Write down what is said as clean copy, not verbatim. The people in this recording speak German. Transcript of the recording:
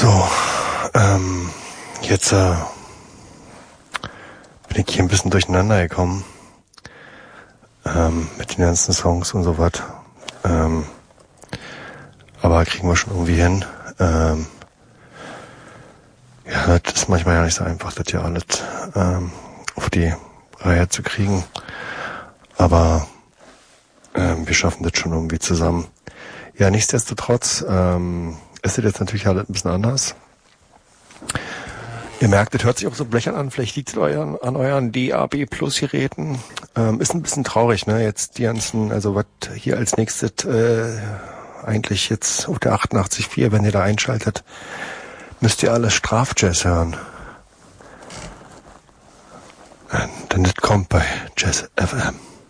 So, jetzt bin ich hier ein bisschen durcheinander gekommen mit den ganzen Songs und so was. Aber kriegen wir schon irgendwie hin. Ja, das ist manchmal ja nicht so einfach, das ja alles auf die Reihe zu kriegen. Aber wir schaffen das schon irgendwie zusammen. Ja, nichtsdestotrotz ist das jetzt natürlich alles ein bisschen anders. Ihr merkt, das hört sich auch so blechern an. Vielleicht liegt es an euren DAB Plus Geräten. Ist ein bisschen traurig, ne? Jetzt die ganzen, also was hier als nächstes eigentlich jetzt auf der 88.4, wenn ihr da einschaltet, müsst ihr alles Strafjazz hören. Denn das kommt bei Jazz FM.